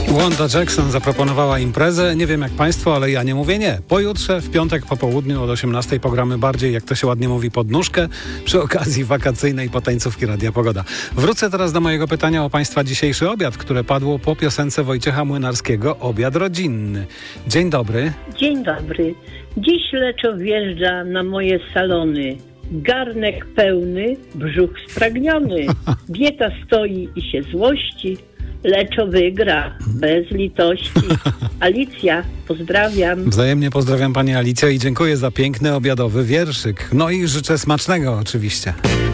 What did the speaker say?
Wanda Jackson zaproponowała imprezę. Nie wiem jak państwo, ale ja nie mówię nie. Pojutrze, w piątek po południu od 18 pogramy bardziej, jak to się ładnie mówi, pod nóżkę przy okazji wakacyjnej potańcówki Radia Pogoda. Wrócę teraz do mojego pytania o państwa dzisiejszy obiad, które padło po piosence Wojciecha Młynarskiego, obiad rodzinny. Dzień dobry. Dzień dobry. Dziś Leczo wjeżdża na moje salony. Garnek pełny, brzuch spragniony. Dieta stoi i się złości. Leczo wygra, bez litości. Alicja, pozdrawiam. Wzajemnie pozdrawiam pani Alicjo i dziękuję za piękny obiadowy wierszyk. No i życzę smacznego oczywiście.